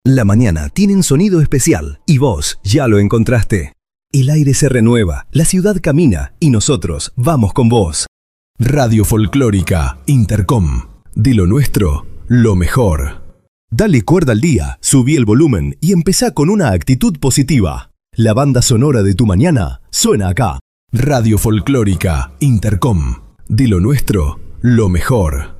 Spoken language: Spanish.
La mañana tiene un sonido especial y vos ya lo encontraste. El aire se renueva, la ciudad camina y nosotros vamos con vos. Radio Folclórica Intercom. De lo nuestro, lo mejor. Dale cuerda al día, subí el volumen y empezá con una actitud positiva. La banda sonora de tu mañana suena acá. Radio Folclórica Intercom. De lo nuestro, lo mejor.